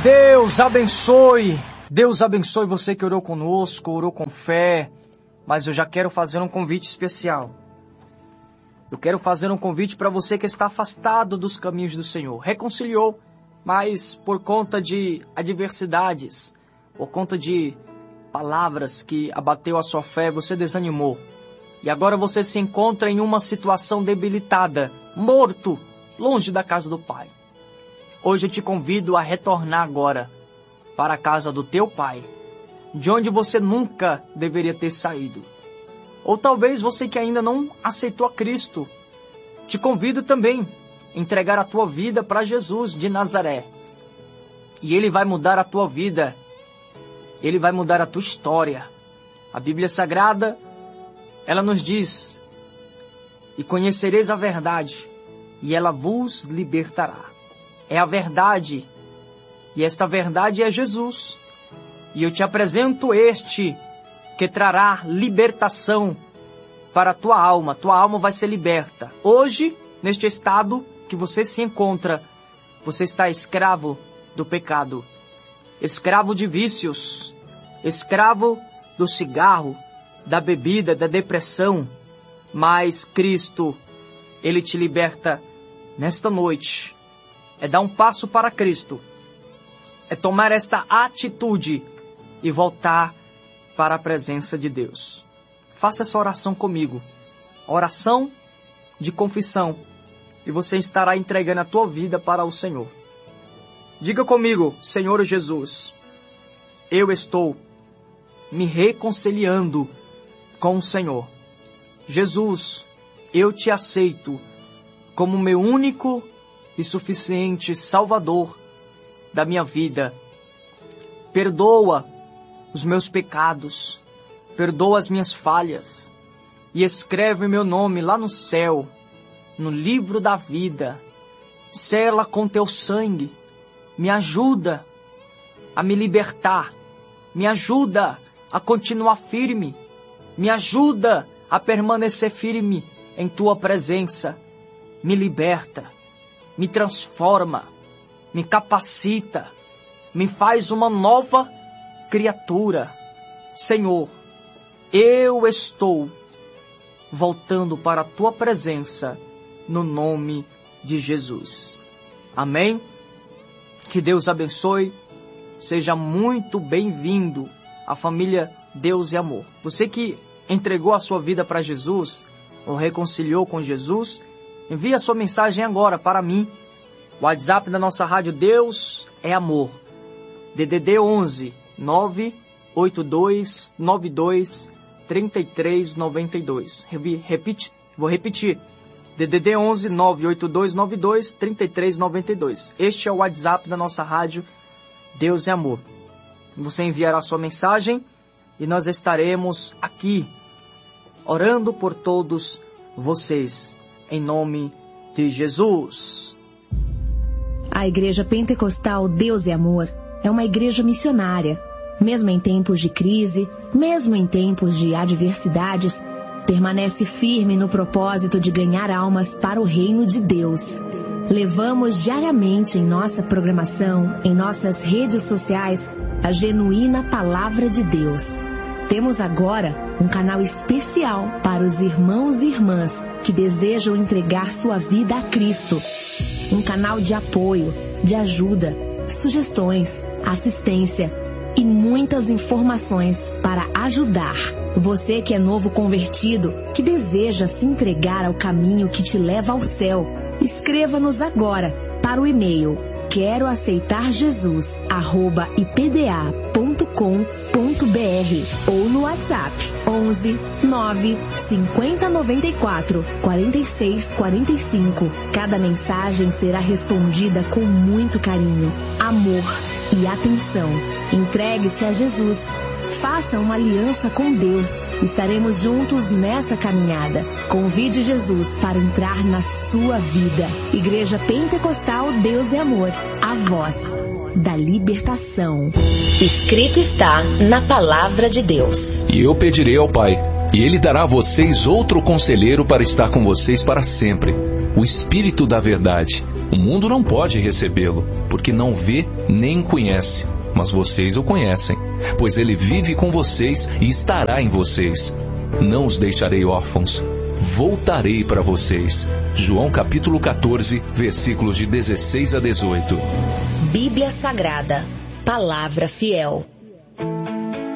Deus abençoe você que orou conosco, orou com fé, mas eu já quero fazer um convite especial. Eu quero fazer um convite para você que está afastado dos caminhos do Senhor. Reconciliou, mas por conta de adversidades, por conta de palavras que abateu a sua fé, você desanimou. E agora você se encontra em uma situação debilitada, morto, longe da casa do Pai. Hoje eu te convido a retornar agora para a casa do teu Pai, de onde você nunca deveria ter saído. Ou talvez você que ainda não aceitou a Cristo, te convido também a entregar a tua vida para Jesus de Nazaré. E Ele vai mudar a tua vida, Ele vai mudar a tua história. A Bíblia Sagrada, ela nos diz: e conhecereis a verdade, e ela vos libertará. É a verdade, e esta verdade é Jesus. E eu te apresento este que trará libertação para a tua alma vai ser liberta. Hoje, neste estado que você se encontra, você está escravo do pecado, escravo de vícios, escravo do cigarro, da bebida, da depressão. Mas Cristo, Ele te liberta nesta noite. É dar um passo para Cristo, é tomar esta atitude e voltar para a presença de Deus. Faça essa oração comigo, oração de confissão, e você estará entregando a tua vida para o Senhor. Diga comigo: Senhor Jesus, eu estou me reconciliando com o Senhor. Jesus, eu te aceito como meu único e suficiente Salvador da minha vida. Perdoa os meus pecados, perdoa as minhas falhas e escreve meu nome lá no céu, no livro da vida. Sela com teu sangue, me ajuda a me libertar, me ajuda a continuar firme, me ajuda a permanecer firme em tua presença. Me liberta, me transforma, me capacita, me faz uma nova criatura. Senhor, eu estou voltando para a tua presença no nome de Jesus. Amém? Que Deus abençoe. Seja muito bem-vindo à família Deus e Amor. Você que entregou a sua vida para Jesus ou reconciliou com Jesus, envie a sua mensagem agora para mim. O WhatsApp da nossa rádio Deus é Amor. DDD 11 982 92 33 92. Vou repetir. DDD 11 982 92 33 92. Este é o WhatsApp da nossa rádio Deus é Amor. Você enviará a sua mensagem e nós estaremos aqui orando por todos vocês, em nome de Jesus. A Igreja Pentecostal Deus e Amor é uma igreja missionária. Mesmo em tempos de crise, mesmo em tempos de adversidades, permanece firme no propósito de ganhar almas para o reino de Deus. Levamos diariamente em nossa programação, em nossas redes sociais, a genuína Palavra de Deus. Temos agora um canal especial para os irmãos e irmãs que desejam entregar sua vida a Cristo. Um canal de apoio, de ajuda, sugestões, assistência e muitas informações para ajudar. Você que é novo convertido, que deseja se entregar ao caminho que te leva ao céu, escreva-nos agora para o e-mail queroaceitarjesus@ipda.com.br ou no WhatsApp 11 9 50 94 46 45. Cada mensagem será respondida com muito carinho, amor e atenção. Entregue-se a Jesus. Faça uma aliança com Deus. Estaremos juntos nessa caminhada. Convide Jesus para entrar na sua vida. Igreja Pentecostal Deus e Amor. A voz da libertação. Escrito está na Palavra de Deus. E eu pedirei ao Pai, e Ele dará a vocês outro conselheiro para estar com vocês para sempre, o Espírito da Verdade. O mundo não pode recebê-lo, porque não vê nem conhece. Mas vocês o conhecem, pois ele vive com vocês e estará em vocês. Não os deixarei órfãos. Voltarei para vocês. João capítulo 14, versículos de 16 a 18. Bíblia Sagrada, Palavra Fiel.